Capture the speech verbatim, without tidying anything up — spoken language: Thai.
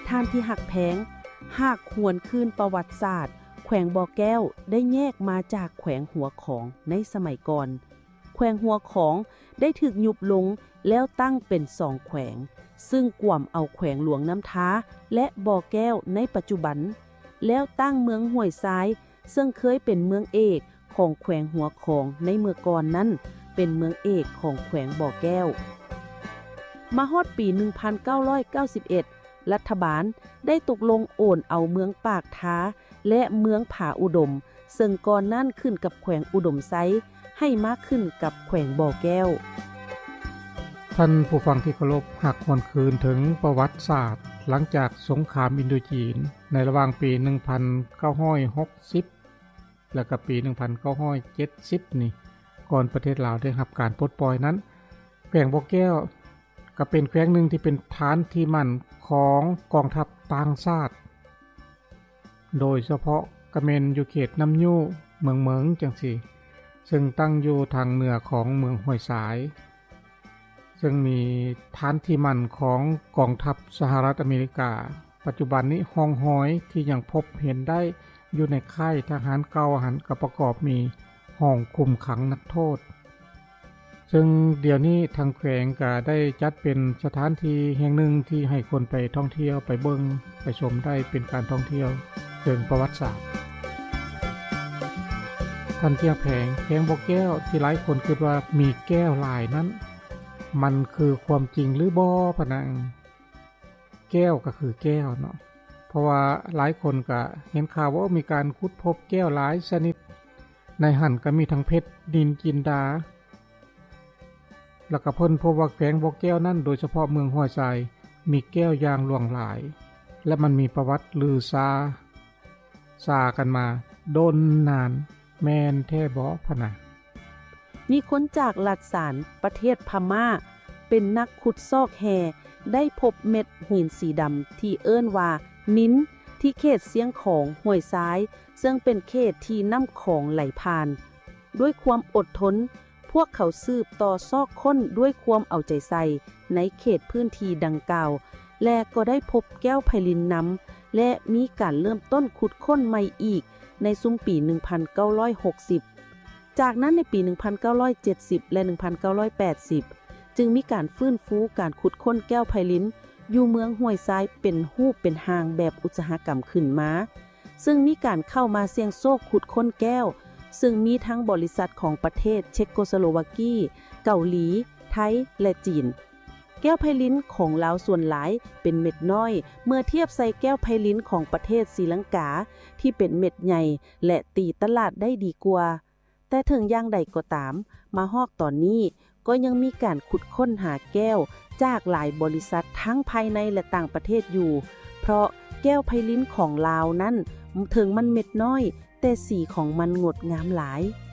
ท่านที่หักแพงหากหวนคืนประวัติศาสตร์แขวงบ่อแก้วได้แยกมาจากแขวงหัวของในสมัยก่อนแขวงหัวของได้ถูกยุบลงแล้วตั้งเป็นสองแขวงซึ่งกว่ำเอาแขวงหลวงน้ำท้าและบ่อแก้วในปัจจุบันแล้วตั้งเมืองห้วยทรายซึ่งเคยเป็นเมืองเอกของแขวงหัวของในเมื่อก่อนนั้นเป็นเมืองเอกของแขวงบ่อแก้วมาฮอดปีหนึ่งพันเก้าร้อยเก้าสิบเอ็ดรัฐบาลได้ตกลงโอนเอาเมืองปากท้าและเมืองผาอุดมซึ่งก่อนนั้นขึ้นกับแขวงอุดมไซให้มากขึ้นกับแขวงบ่อแก้วท่านผู้ฟังที่เคารพหากหวนคืนถึงประวัติศาสตร์หลังจากสงครามอินโดจีนในระหว่างปีหนึ่งพันเก้าร้อยหกสิบและก็ปีหนึ่งพันเก้าร้อยเจ็ดสิบนี่ก่อนประเทศลาวได้รับการปลดปล่อยนั้นแขวงบ่อแก้วก็เป็นแขวงหนึ่งที่เป็นฐานที่มั่นของกองทัพต่างชาติโดยเฉพาะกระเมนอยู่เขตน้ำยู่เมืองเมืองจังซี่ซึ่งตั้งอยู่ทางเหนือของเมืองห้วยสายซึ่งมีฐานที่มั่นของกองทัพสหรัฐอเมริกาปัจจุบันนี้ห้องหอยที่ยังพบเห็นได้อยู่ในค่ายทหารเก่าหันกับประกอบมีห้องคุมขังนักโทษซึ่งเดี๋ยวนี้ทางแขวงก็ได้จัดเป็นสถานที่แห่งหนึ่งที่ให้คนไปท่องเที่ยวไปเบิ่งไปชมได้เป็นการท่องเที่ยวเชิงประวัติศาสตร์ท่านเที่ยวแผงแผงบ่อแก้วที่หลายคนคิดว่ามีแก้วลายนั้นมันคือความจริงหรือบ่พะนังแก้วก็คือแก้วเนาะเพราะว่าหลายคนก็เห็นข่าวว่ามีการขุดพบแก้วหลายชนิดในหั่นก็มีทั้งเพชรดินจินดาแล้วก็เพิ่นพบว่าแขวงบ่อแก้วนั้นโดยเฉพาะเมืองห้วยทรายมีแก้วอย่างหลวงหลายและมันมีประวัติลือซาซากันมาโดนนานแม่นแท้บ่พะนะมีคนจากหลักสารประเทศพม่าเป็นนักขุดซอกแฮได้พบเม็ดหินสีดำที่เอิ้นว่ามิ้นที่เขตเสียงของห้วยซ้ายซึ่งเป็นเขตที่น้ำของไหลผ่านด้วยความอดทนพวกเขาสืบต่อซอกค้นด้วยความเอาใจใส่ในเขตพื้นที่ดังกล่าวและก็ได้พบแก้วไพลินน้ำและมีการเริ่มต้นขุดค้นใหม่อีกในซุ้มปีหนึ่งพันเก้าร้อยหกสิบจากนั้นในปีหนึ่งพันเก้าร้อยเจ็ดสิบและหนึ่งพันเก้าร้อยแปดสิบจึงมีการฟื้นฟูการขุดค้นแก้วไพลินอยู่เมืองห้วยทรายเป็นรูปเป็นหางแบบอุตสาหกรรมขึ้นมาซึ่งมีการเข้ามาเสี่ยงโชคขุดค้นแก้วซึ่งมีทั้งบริษัทของประเทศเช็กโกสโลวากีเกาหลีไทยและจีนแก้วไพลินของลาวส่วนหลายเป็นเม็ดน้อยเมื่อเทียบใส่แก้วไพลินของประเทศศรีลังกาที่เป็นเม็ดใหญ่และตีตลาดได้ดีกว่าแต่ถึงอย่างใดก็ตามมาฮอกตอนนี้ก็ยังมีการขุดค้นหาแก้วจากหลายบริษัททั้งภายในและต่างประเทศอยู่เพราะแก้วไพลินของลาวนั้นถึงมันเม็ดน้อยแต่สีของมันงดงามหลาย